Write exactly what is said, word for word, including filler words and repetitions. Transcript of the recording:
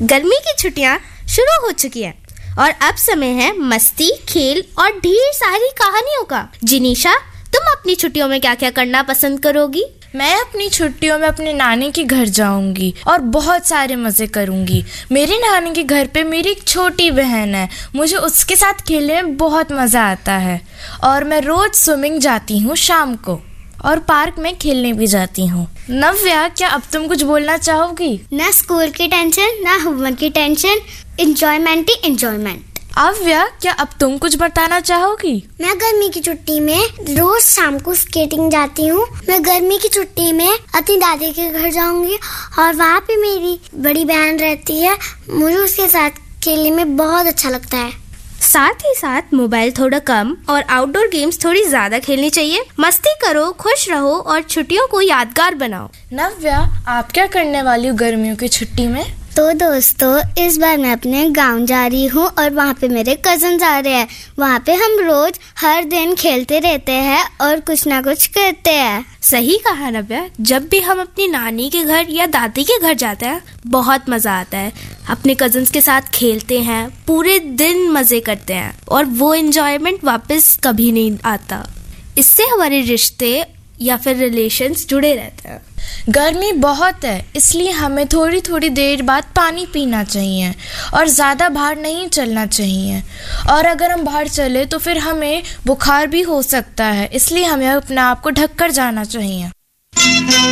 गर्मी की छुट्टियां शुरू हो चुकी हैं और अब समय है मस्ती, खेल और ढेर सारी कहानियों का। जिनीशा, तुम अपनी छुट्टियों में क्या क्या करना पसंद करोगी? मैं अपनी छुट्टियों में अपने नानी के घर जाऊंगी और बहुत सारे मजे करूंगी। मेरी नानी के घर पे मेरी एक छोटी बहन है, मुझे उसके साथ खेलने में बहुत मजा आता है। और मैं रोज स्विमिंग जाती हूँ शाम को और पार्क में खेलने भी जाती हूँ। नव्या, क्या अब तुम कुछ बोलना चाहोगी? ना स्कूल की टेंशन, ना होमवर्क की टेंशन, एंजॉयमेंट ही एंजॉयमेंट। अव्या, क्या अब तुम कुछ बताना चाहोगी? मैं गर्मी की छुट्टी में रोज शाम को स्केटिंग जाती हूँ। मैं गर्मी की छुट्टी में अपनी दादी के घर जाऊंगी और वहाँ पे मेरी बड़ी बहन रहती है, मुझे उसके साथ खेलने में बहुत अच्छा लगता है। साथ ही साथ मोबाइल थोड़ा कम और आउटडोर गेम्स थोड़ी ज्यादा खेलनी चाहिए। मस्ती करो, खुश रहो और छुट्टियों को यादगार बनाओ। नव्या, आप क्या करने वाली हो गर्मियों की छुट्टी में? तो दोस्तों, इस बार मैं अपने गांव जा रही हूँ और वहाँ पे मेरे कजन्स आ रहे हैं। वहाँ पे हम रोज हर दिन खेलते रहते हैं और कुछ ना कुछ करते हैं। सही कहा नव्या, जब भी हम अपनी नानी के घर या दादी के घर जाते हैं बहुत मजा आता है। अपने कजन्स के साथ खेलते हैं, पूरे दिन मजे करते हैं और वो एंजॉयमेंट वापस कभी नहीं आता। इससे हमारे रिश्ते या फिर रिलेशंस जुड़े रहते हैं। गर्मी बहुत है, इसलिए हमें थोड़ी थोड़ी देर बाद पानी पीना चाहिए और ज़्यादा बाहर नहीं चलना चाहिए। और अगर हम बाहर चले तो फिर हमें बुखार भी हो सकता है, इसलिए हमें अपने आप को ढक कर जाना चाहिए।